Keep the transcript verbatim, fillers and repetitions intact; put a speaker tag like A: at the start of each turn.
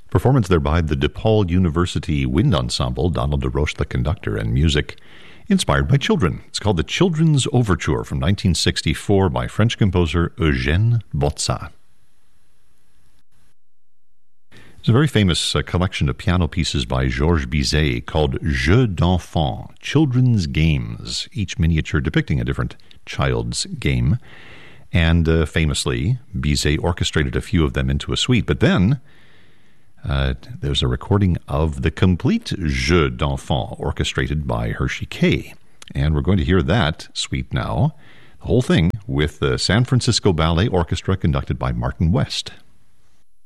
A: Performance there by the DePaul University Wind Ensemble, Donald DeRoche the conductor, and music inspired by children. It's called the Children's Overture from nineteen sixty-four by French composer Eugène Bozza. There's a very famous uh, collection of piano pieces by Georges Bizet called Jeux d'enfants, Children's Games, each miniature depicting a different child's game. And uh, famously, Bizet orchestrated a few of them into a suite. But then uh, there's a recording of the complete Jeux d'enfants orchestrated by Hershey Kay. And we're going to hear that suite now, the whole thing, with the San Francisco Ballet Orchestra conducted by Martin West.